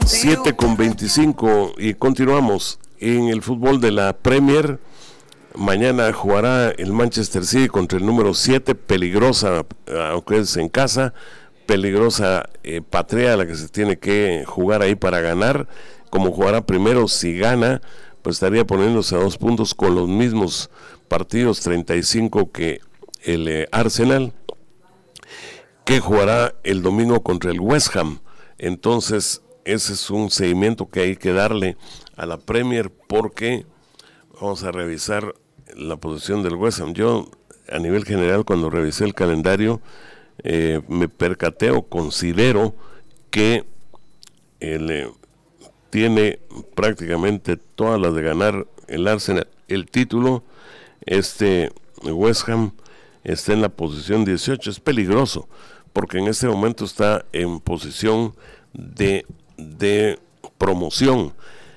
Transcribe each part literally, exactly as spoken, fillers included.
siete con veinticinco y continuamos en el fútbol de la Premier. Mañana jugará el Manchester City contra el número siete, peligrosa, aunque es en casa, peligrosa eh, patria la que se tiene que jugar ahí para ganar. Como jugará primero, si gana, pues estaría poniéndose a dos puntos con los mismos partidos, treinta y cinco que el eh, Arsenal, que jugará el domingo contra el West Ham. Entonces, ese es un seguimiento que hay que darle a la Premier, porque vamos a revisar la posición del West Ham. Yo, a nivel general, cuando revisé el calendario, eh, me percaté o considero que el, eh, tiene prácticamente todas las de ganar el Arsenal el título. Este West Ham está en la posición dieciocho. Es peligroso porque en este momento está en posición de, de promoción.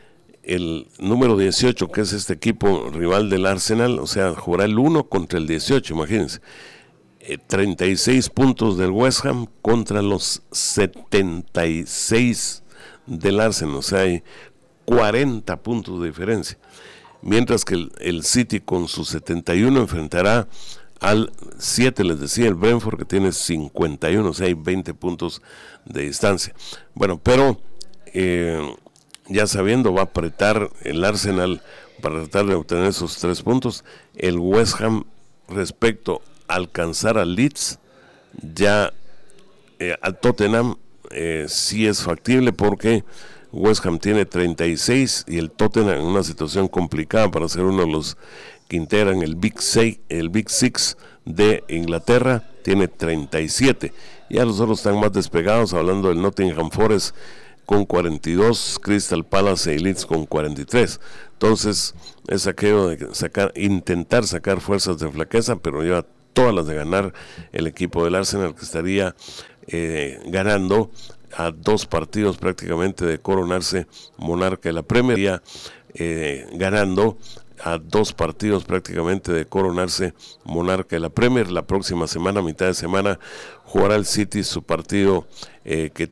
El número dieciocho, que es este equipo rival del Arsenal, o sea, jugará el uno contra el dieciocho, imagínense. Eh, treinta y seis puntos del West Ham contra los setenta y seis del Arsenal, o sea, hay cuarenta puntos de diferencia. Mientras que el, el City con sus setenta y uno enfrentará al siete, les decía, el Brentford, que tiene cincuenta y uno, o sea, hay veinte puntos de distancia. Bueno, pero eh, ya sabiendo, va a apretar el Arsenal para tratar de obtener esos tres puntos. El West Ham, respecto a alcanzar al Leeds, ya eh, al Tottenham, eh, sí es factible, porque West Ham tiene treinta y seis y el Tottenham en una situación complicada para ser uno de los que integran el Big Six, el Big Six de Inglaterra, tiene treinta y siete. Ya los otros están más despegados, hablando del Nottingham Forest con cuarenta y dos, Crystal Palace y Leeds con cuarenta y tres. Entonces es aquello de sacar, intentar sacar fuerzas de flaqueza, pero lleva todas las de ganar el equipo del Arsenal, que estaría eh, ganando a dos partidos prácticamente de coronarse monarca de la Premier, ya eh, ganando a dos partidos prácticamente de coronarse monarca de la Premier. La próxima semana, mitad de semana, jugará el City su partido eh, que